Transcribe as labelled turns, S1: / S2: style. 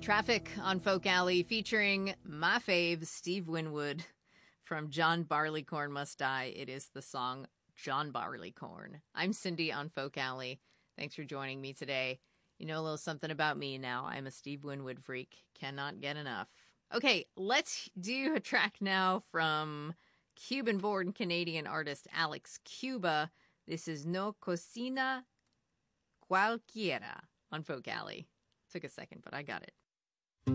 S1: Traffic on Folk Alley featuring my fave, Steve Winwood from John Barleycorn Must Die. It is the song John Barleycorn. I'm Cindy on Folk Alley. Thanks for joining me today. You know a little something about me now. I'm a Steve Winwood freak. Cannot get enough. Okay, let's do a track now from Cuban-born Canadian artist Alex Cuba. This is No Cocina Cualquiera on Folk Alley. Took a second, but I got it.